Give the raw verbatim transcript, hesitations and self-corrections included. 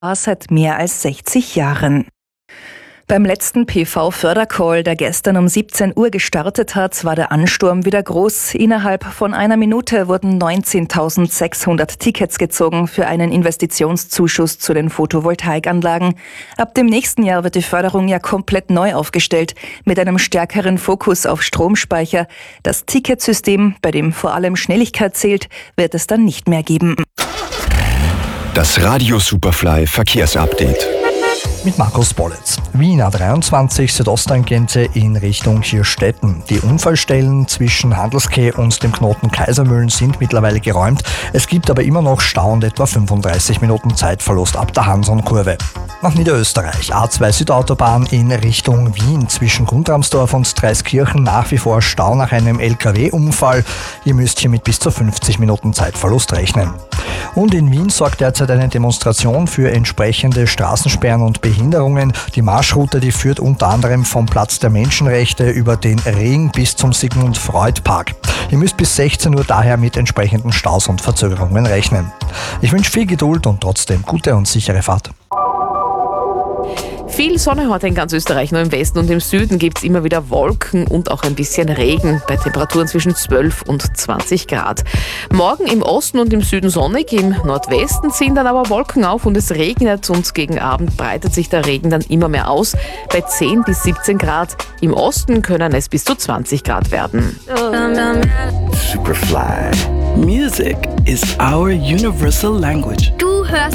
seit mehr als sechzig Jahren. Beim letzten P V-Fördercall, der gestern um siebzehn Uhr gestartet hat, war der Ansturm wieder groß. Innerhalb von einer Minute wurden neunzehntausendsechshundert Tickets gezogen für einen Investitionszuschuss zu den Photovoltaikanlagen. Ab dem nächsten Jahr wird die Förderung ja komplett neu aufgestellt, mit einem stärkeren Fokus auf Stromspeicher. Das Ticketsystem, bei dem vor allem Schnelligkeit zählt, wird es dann nicht mehr geben. Das Radio Superfly Verkehrsupdate. Mit Markus Bollitz. Wien A dreiundzwanzig Südosttangente in Richtung Hirstetten. Die Unfallstellen zwischen Handelskeh und dem Knoten Kaisermühlen sind mittlerweile geräumt. Es gibt aber immer noch Stau und etwa fünfunddreißig Minuten Zeitverlust ab der Hanson-Kurve. Nach Niederösterreich. A zwei Südautobahn in Richtung Wien zwischen Guntramsdorf und Dreiskirchen nach wie vor Stau nach einem L K W-Unfall. Ihr müsst hier mit bis zu fünfzig Minuten Zeitverlust rechnen. Und in Wien sorgt derzeit eine Demonstration für entsprechende Straßensperren und Behinderungen. Die Marschroute, die führt unter anderem vom Platz der Menschenrechte über den Ring bis zum Sigmund Freud Park. Ihr müsst bis sechzehn Uhr daher mit entsprechenden Staus und Verzögerungen rechnen. Ich wünsche viel Geduld und trotzdem gute und sichere Fahrt. Viel Sonne heute in ganz Österreich, nur im Westen und im Süden gibt es immer wieder Wolken und auch ein bisschen Regen bei Temperaturen zwischen zwölf und zwanzig Grad. Morgen im Osten und im Süden sonnig, im Nordwesten ziehen dann aber Wolken auf und es regnet und gegen Abend breitet sich der Regen dann immer mehr aus. Bei zehn bis siebzehn Grad, im Osten können es bis zu zwanzig Grad werden. Superfly. Music is our universal language. Du hörst